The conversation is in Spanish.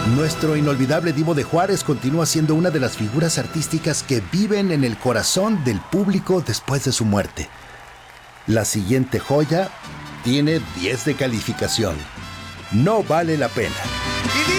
Nuestro inolvidable Divo de Juárez continúa siendo una de las figuras artísticas que viven en el corazón del público después de su muerte. La siguiente joya tiene 10 de calificación. No vale la pena.